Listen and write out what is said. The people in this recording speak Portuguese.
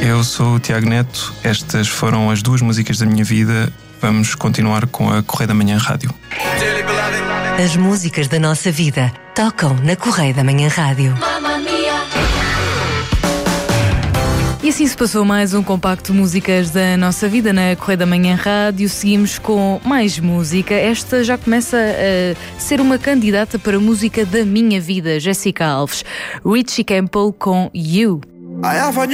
Eu sou o Tiago Neto, estas foram as 2 músicas da minha vida. Vamos continuar com a Correio da Manhã Rádio. As músicas da nossa vida tocam na Correio da Manhã Rádio. E assim se passou mais um compacto Músicas da Nossa Vida na Correio da Manhã Rádio. Seguimos com mais música. Esta já começa a ser uma candidata para a música da minha vida, Jéssica Alves. Richie Campbell com You.